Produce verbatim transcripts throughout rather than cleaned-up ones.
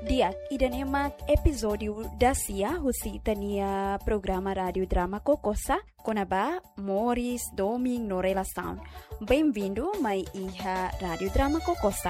Diak idan emak episódio da Cia husi tania programa rádio drama Kokosa konaba Morris Doming no relação. Bem-vindo mai iha rádio drama Kokosa.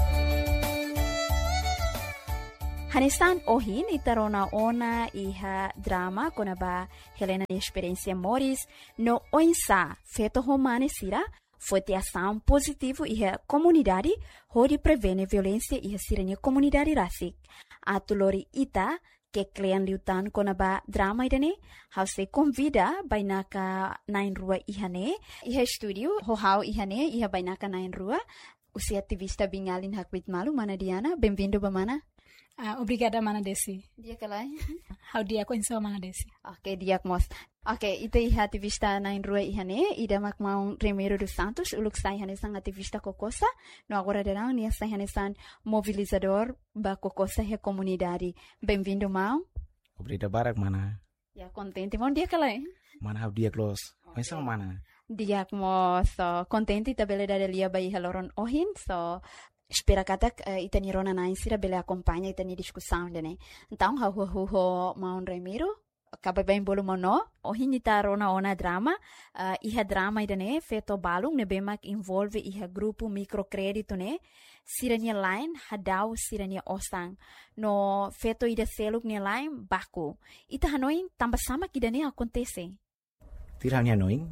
Hanesan ohin itarona ona iha drama konaba Helena experiência Morris no oinsa feto romane sira foi ação positivo e a comunidade onde prevene violência e a sirene comunidade rasik. Atulori ita que klian liutan konaba drama idane hause convida bainaka nain rua ihane iha studio hohau ihane iha bainaka nain rua usi ativista bingalin hakwit malu mana Diana bem-vindo bamana. Uh, obrigada, Mana Desi. Dia kalai. How dia ko insa Mana Desi. Okay, dia mos. Okay, ite iha ativista na rua ihane, ida mak mau Remiro dos Santos, uluk sai hane sang ativista Kokosa, no agora derão nia sai hane san mobilizador ba Kokosa he comunidade. Bem-vindo, mau. Obrigado barak mana. Ya contente mon dia kalai. Mana how dia close. Okay. Insa mana. Dia mos so contente tabele da lia ba iha loron ohin so espera katak uh, itani rona na insira bele acompanha itani discussão dene. Então ha hu hu ho maun Remiro acaba bem bolo mono o hinita rona ona drama uh, iha drama idane feto balung ne bemak involve iha grupo microcredito ne sirania line hadau sirania osang no feto ida seluk ne line baku ita hanoin tambah sama kidane acontece. Tirania noin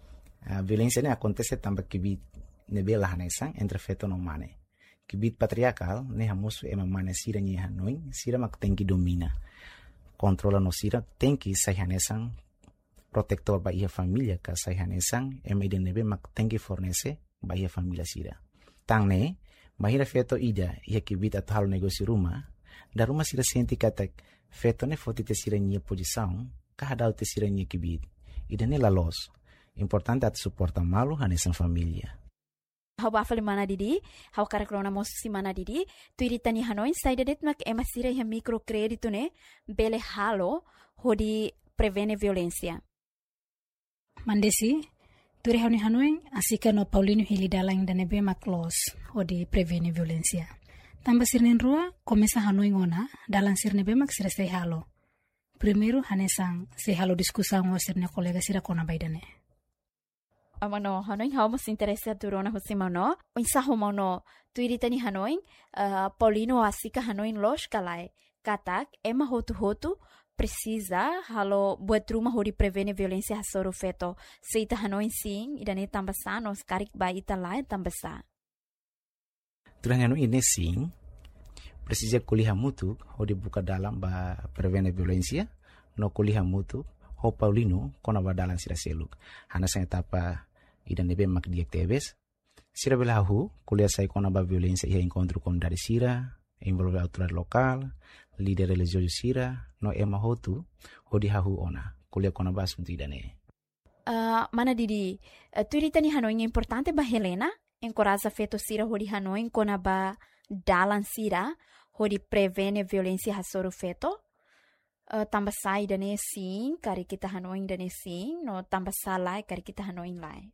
a violência ne acontece tambah kibit ne bela hanesang entre feto no mane. Kibit patriarcal, ne hamus ema mana sira ni hanoin, sira mak tenki domina. Controla no sira, tenki sayhanesang, protector ba ia familia ka sayhanesang, ema ide nebe mak tenki fornece ba ia familia sira. Tang ne, bahira feto ida, ia kibit atau hal negosi rumah, da rumah sira senti katak, feto ne fotite sira ni posição, kahadau te sira ni kibit. Ida ne la los. Importante at suporta malu hanesang familia. Hau bafali mana didi, hau karakrona mosu si mana didi, tu iritani hanoin saida det mak ema sira iha microcredito ne bele halo hodi prevene violência. Mandesi, tu re hauni hanoin asika no Paulino hili dalang dane be mak los hodi prevene violência. Tamba sirnen rua komesa hanoin ona dalang sirne be mak sira sei halo. Primeiro hanesang sei halo diskusang o sirne kolega sira kona baidane. Amano hanoin hau mas interesa turona husimano insa homano tu iritani hanoin uh, Paulino asika hanoin los kalai katak ema hotu hotu precisa halo buat rumah hodi prevene violência hasoro feto seita hanoin sim idane tambasa nos karik ba ita lai tambasa turanya no ini sim precisa kuliah mutu hodi buka dalam ba prevene violência no kuliah mutu ho Paulino kona ba dalam sira seluk hana sa etapa idan nebe mak diaktebes sira belahu kuliah sai kona ba violência ia encontro com dari sira envolve autoridade local líder religioso sira no ema hotu hodi hahu ona kuliah kona ba sunti idane uh, mana didi uh, tu iritani hanoin importante ba Helena encoraja feto sira hodi hanoin kona ba dalan sira hodi prevene violência hasoro feto uh, tambah sai idane sim kari kita hanoin idane sim no tambah salai kari kita hanoin lai.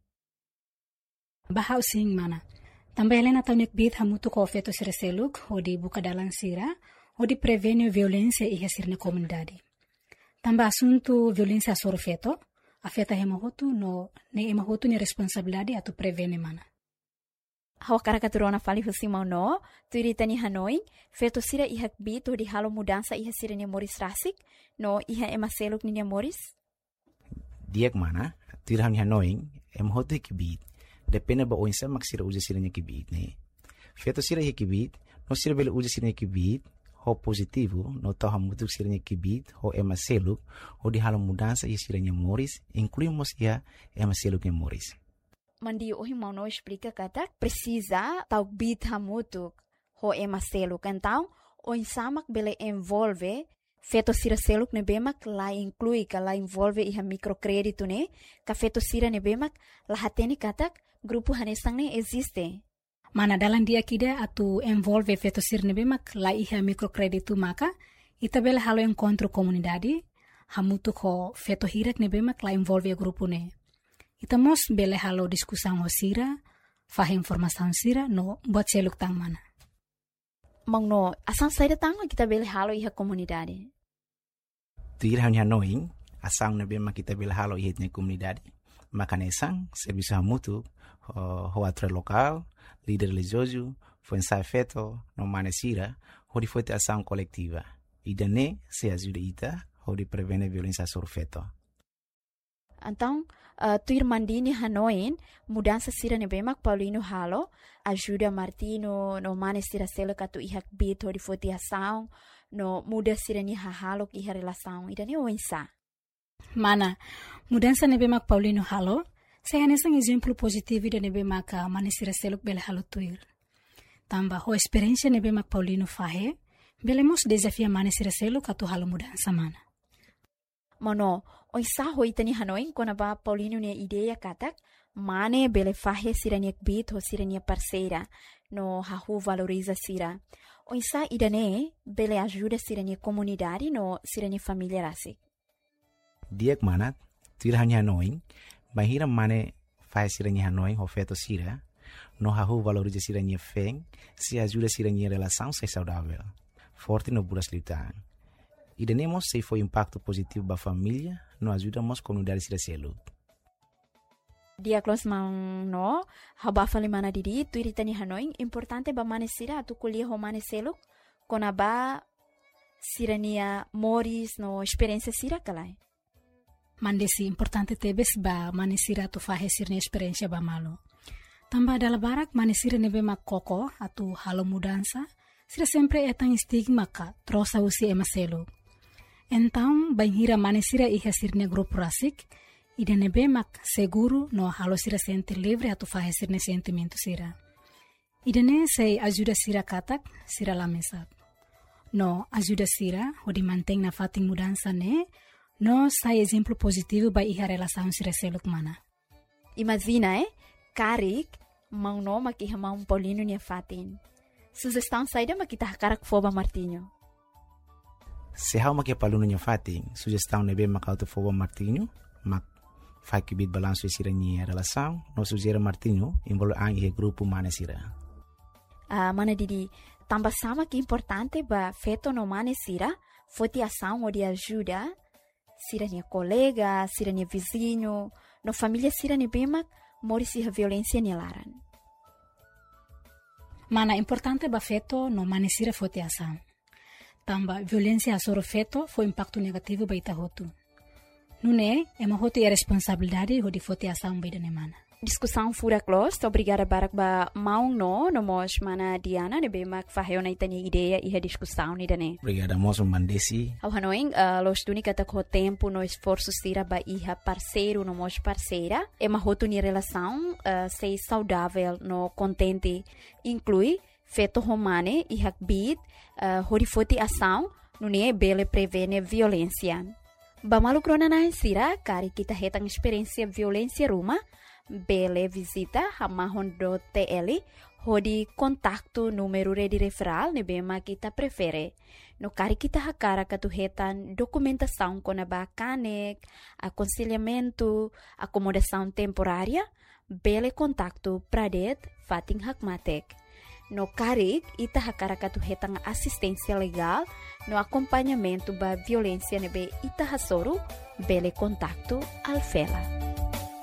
Bahau sing mana. Tambah Helena taunik bit hamutu ko feto sira seluk, hodi buka dalang sira, hodi prevene violência iha sirne comunidade. Tambah asunto violência soro feto, afeta hema hotu no ne ema hotu ni responsabilidade atu prevene mana. Hawa karakaturona fali husimau no, tu iritani hanoin, feto sira iha bit hodi halo mudança iha sira ni Morris rasik, no iha ema seluk ni Morris? Diak mana, tu iritani hanoin, ema hotu ikibit. Depende ba oinsa mak sira uja sira nya kibit ne. Feto sira nya kibit, no sira bele uja sira nya kibit, ho positivo, no tau hamutuk sira nya kibit, ho ema seluk, ho di halo mudança ia sira nya Morris, incluímos ia ema seluk nya Morris. Mandi ohi mau no explica kata, precisa tau bit hamutuk, ho ema seluk. Então, oinsa mak bele envolve feto sira seluk ne bemak la inclui ka la envolve iha microcredito ne, ka feto sira ne bemak la hateni katak grupo hanesang ne existe. Mana dalam dia kida atu envolve feto sira ne bemak la iha microcredito maka ita bela halo encontro comunidade hamutu ko feto hirak ne bemak la envolve grupo ne. Ita mos bele halo diskusang ho sira, fah informação sira no buat seluk tang mana. Mangno, asang saída tanga kita bele halo iha komunidade. Tuir hanya noing, asang na bema kita bele halo iha na komunidade. Makanesang, serviço mútuo, o atre local, líder religioso, foi ensaio feito, no manesira, onde foi ação coletiva. E daí se ajuda ita, onde prevene violência sobre feto. Então, uh, tu irmandini hanoin, mudança sira ne bemak Paulino halo, ajuda Martino no manesira selo katu ihak bit onde foi ação, no muda sira ni halo iha relação, e daí o ensa. Mana, mudança nebe mak Paulino halo, saya nesang exemplo positivo de nebe mak manesira seluk bele halo tuir. Tamba ho experiência nebe mak Paulino fahe, belemos desafia manesira seluk atu halo mudança mana. Mono, o isa ho itani hanoin kona ba Paulino ne ideia katak, mane bele fahe sirania bit ho sirania parceira, no hahu valoriza sira. O isa idane bele ajuda sirania comunidade no sirania família rasik. Diak manat, tuir hanya noing, bahira mane faz siranya noing ho feto sira, no hahu valoriza siranya feng, se ajuda siranya relação se saudável, forte no buras lutar. E denemos se foi impacto positivo ba família, no ajudamos comunidade sira selu. Diaklos mang no, haba fali mana didi, tuir itani hanoing, importante ba mane sira atu kuliah ho mane seluk, kona ba sirania moris no experiência sira kalai. Mandesi importante tebes ba manesira tu fahe sirne experiência ba malo. Tamba dala barak manesira nebe mak koko atu halo mudança, sira sempre etang stigma ka trosa usi ema selo. Então, banhira manesira iha sirne grupo rasik, ida nebe mak seguro no halo sira sente livre atu fahe sirne sentimento sira. Ida ne sei ajuda sira katak, sira lamesak. No ajuda sira, odi manteng na fating mudança ne, no sai exemplo positivo ba iha relação sira seluk mana. Imagina, eh? Karik, mang no makiha mang Paulino niya fatin. Sugestão saída makita karak foba Martinho. Se hau makia paluno niya fatin, sugestão nebe makauto foba Martinho, mak fai kibit balanço sira niya relação, no sugera Martinho, envolve ang ihe grupo mana sira. Ah, mana didi, tamba sama que importante ba feto no mane sira, foti ação ou de ajuda, sira nia colega, sira nia vizinho, no família sira ni bemak, mori siha violência ni laran. Mana importante ba feto no mane sira foti ação. Tamba violência asoro feto foi impacto negativo ba ita hotu. Nune, ema hotu é responsabilidade ho di foti ação ba idane mana. Discussão fura close, obrigada barak ba maung no, no mos mana Diana, ne bemak faheo na itani ideia iha discussão ni dane. Obrigada moço mandesi. Ao hanoing, uh, los tuni kata ko tempo no esforço sira ba iha parceiro no mos parceira, ema hotu ni relação uh, sei saudável no contente, inclui feto romane iha bid, uh, hori foti ação, nune bele prevene violência. Ba malukrona na sira, kari kita hetang experiência violência ruma, bele visita hamahon do T L hodi kontaktu número de referral ne bema kita prefere no kari kita hakara katuhetan documentação com a bacanek aconselhamento acomodação temporária bele kontaktu pradet fating hakmatek no kari ita hakara katuhetan assistência legal no acompanhamento ba violência nebe ita hasoru bele kontaktu alfela.